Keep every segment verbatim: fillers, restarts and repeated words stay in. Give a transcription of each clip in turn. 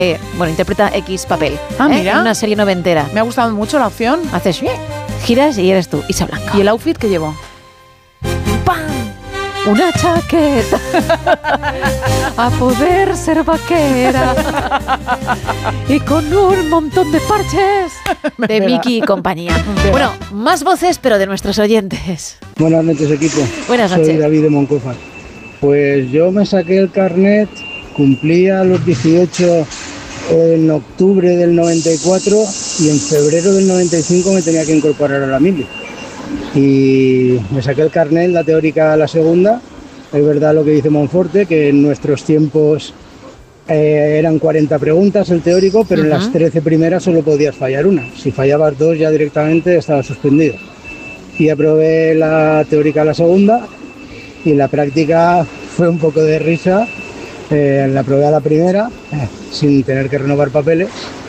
Eh, bueno, interpreta X papel. Ah, ¿eh? mira. En una serie noventera. Me ha gustado mucho la opción. Haces, giras y eres tú, Isa Blanca. ¿Y el outfit que llevó? ¡Pam! Una chaqueta a poder ser vaquera y con un montón de parches de Miki y compañía. Bueno, más voces, pero de nuestros oyentes. Buenas noches, equipo. Buenas noches. Soy David de Moncofa. Pues yo me saqué el carnet, cumplía los dieciocho en octubre del noventa y cuatro y en febrero del noventa y cinco me tenía que incorporar a la mili. Y me saqué el carnet, la teórica, la segunda. Es verdad lo que dice Monforte, que en nuestros tiempos eh, eran cuarenta preguntas el teórico, pero uh-huh. en las trece primeras solo podías fallar una. Si fallabas dos ya directamente estaba suspendido. Y aprobé la teórica, la segunda, y la práctica fue un poco de risa. Eh, la aprobé a la primera, eh, sin tener que renovar papeles,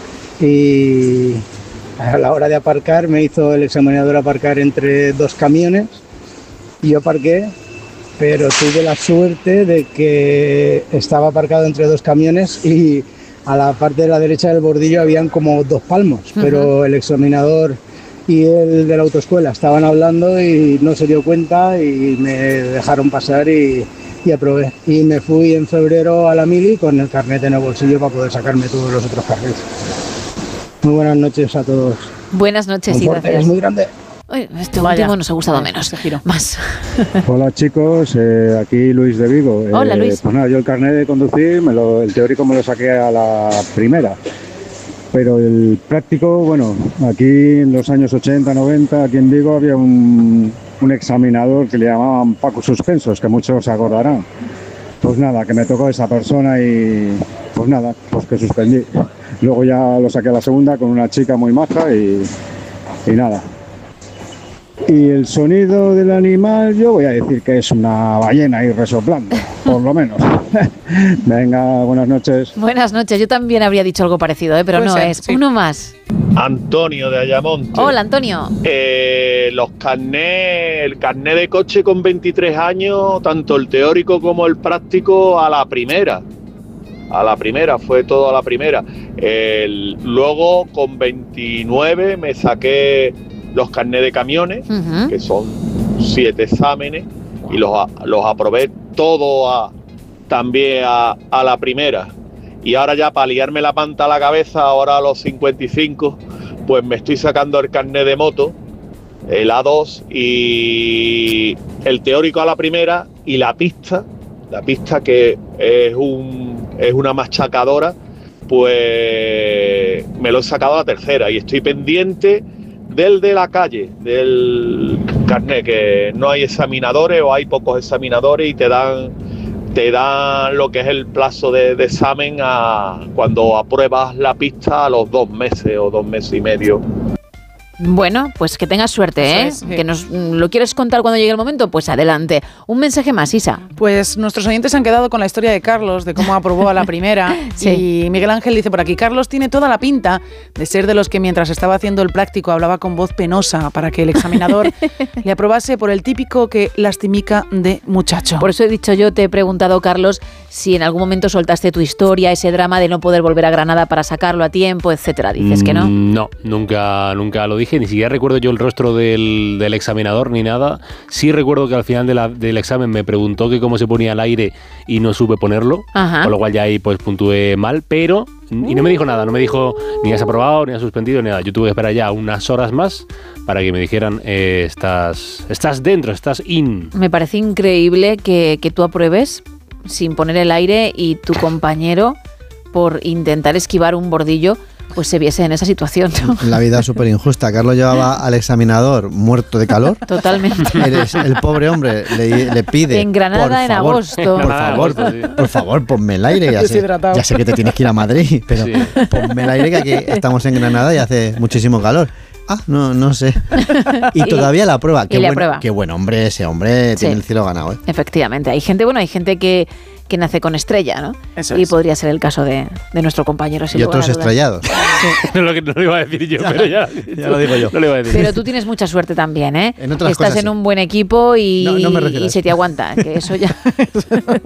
y a la hora de aparcar me hizo el examinador aparcar entre dos camiones y yo aparqué, pero tuve la suerte de que estaba aparcado entre dos camiones y a la parte de la derecha del bordillo habían como dos palmos, uh-huh. pero el examinador y el de la autoescuela estaban hablando y no se dio cuenta y me dejaron pasar y, y aprobé. Y me fui en febrero a la mili con el carnet en el bolsillo para poder sacarme todos los otros carnets. Muy buenas noches a todos. Buenas noches y gracias. Es muy grande. Uy, este Vaya. último nos ha gustado Vaya, menos. Giro. Más. Hola chicos, eh, aquí Luis de Vigo. Eh, Hola Luis. Pues nada, yo el carnet de conducir, me lo, el teórico me lo saqué a la primera. Pero el práctico, bueno, aquí en los años ochenta, noventa, aquí en Vigo había un, un examinador que le llamaban Paco Suspensos, que muchos se acordarán. Pues nada, que me tocó esa persona y pues nada, pues que suspendí. Luego ya lo saqué a la segunda con una chica muy maja y, y nada. Y el sonido del animal, yo voy a decir que es una ballena ahí resoplando, por lo menos. Venga, buenas noches. Buenas noches, yo también habría dicho algo parecido, ¿eh? pero Puede no ser, es. Sí. Uno más. Antonio de Ayamonte. Hola, Antonio. Eh, los carnés, el carné de coche con veintitrés años, tanto el teórico como el práctico a la primera. A la primera, fue todo a la primera. El, luego con veintinueve me saqué los carnés de camiones, uh-huh. que son siete exámenes, y los, los aprobé todos a, también a, a la primera. Y ahora ya para liarme la panta a la cabeza, ahora a los cincuenta y cinco, pues me estoy sacando el carnet de moto, el A dos, y el teórico a la primera, y la pista, la pista que es, un, es una machacadora, pues me lo he sacado a la tercera, y estoy pendiente del de la calle, del carnet, que no hay examinadores o hay pocos examinadores y te dan te dan lo que es el plazo de, de examen a cuando apruebas la pista a los dos meses o dos meses y medio. Bueno, pues que tengas suerte, ¿eh? Es, sí. Que nos lo quieres contar cuando llegue el momento, pues adelante. Un mensaje más, Isa. Pues nuestros oyentes han quedado con la historia de Carlos, de cómo aprobó a la primera. Sí. Y Miguel Ángel dice por aquí, Carlos tiene toda la pinta de ser de los que mientras estaba haciendo el práctico hablaba con voz penosa para que el examinador le aprobase por el típico que lastimica de muchacho. Por eso he dicho yo, te he preguntado, Carlos, si en algún momento soltaste tu historia, ese drama de no poder volver a Granada para sacarlo a tiempo, etcétera. Dices mm, que no. No, nunca, nunca lo dije. Ni siquiera recuerdo yo el rostro del, del examinador ni nada. Sí recuerdo que al final de la, del examen me preguntó que cómo se ponía el aire y no supe ponerlo. Ajá. Con lo cual ya ahí pues puntué mal, pero y no me dijo nada, no me dijo ni has aprobado, ni has suspendido, ni nada. Yo tuve que esperar ya unas horas más para que me dijeran eh, estás, estás dentro, estás in. Me parece increíble que, que tú apruebes sin poner el aire y tu compañero, por intentar esquivar un bordillo, pues se viese en esa situación, ¿no? La vida es súper injusta. Carlos llevaba al examinador muerto de calor. Totalmente. Eres el pobre hombre le, le pide. En Granada por en favor, agosto. Por favor, por, por favor, ponme el aire. Ya sé, ya sé que te tienes que ir a Madrid, pero sí. Ponme el aire que aquí estamos en Granada y hace muchísimo calor. Ah, no, no sé. Y todavía la prueba. Qué, buen, qué buen hombre ese hombre, sí. Tiene el cielo ganado, ¿eh? Efectivamente. Hay gente, bueno, hay gente que, que nace con estrella, ¿no? Eso y es. podría ser el caso de, de nuestro compañero. Sin y otros estrellados. Sí. No, lo que no lo iba a decir yo, pero ya, ya lo digo yo. No lo iba a decir. Pero tú tienes mucha suerte también, ¿eh? En otras Estás cosas, en sí. un buen equipo y, no, no me y se te aguanta, que eso ya...